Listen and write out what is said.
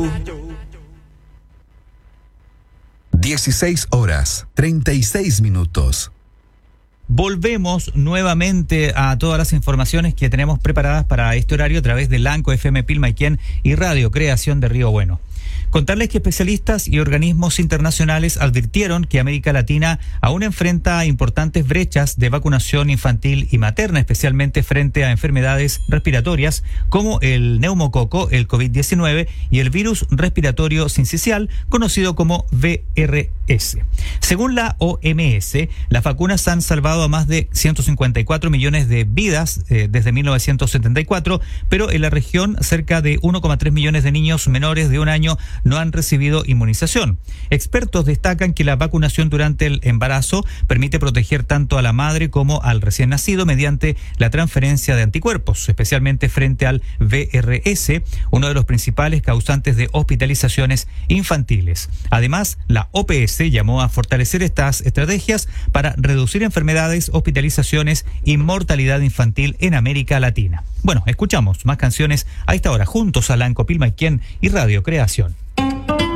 16:36. Volvemos nuevamente a todas las informaciones que tenemos preparadas para este horario a través de Lanco FM Pilmaiquén y Radio Creación de Río Bueno. Contarles que especialistas y organismos internacionales advirtieron que América Latina aún enfrenta importantes brechas de vacunación infantil y materna, especialmente frente a enfermedades respiratorias como el neumococo, el COVID-19 y el virus respiratorio sincicial, conocido como VRS. Según la OMS, las vacunas han salvado a más de 154 millones de vidas desde 1974, pero en la región cerca de 1,3 millones de niños menores de un año no han recibido inmunización. Expertos destacan que la vacunación durante el embarazo permite proteger tanto a la madre como al recién nacido mediante la transferencia de anticuerpos, especialmente frente al VRS, uno de los principales causantes de hospitalizaciones infantiles. Además, la OPS llamó a fortalecer estas estrategias para reducir enfermedades, hospitalizaciones y mortalidad infantil en América Latina. Bueno, escuchamos más canciones a esta hora juntos a Lanco Pilmaiquén y Radio Creación.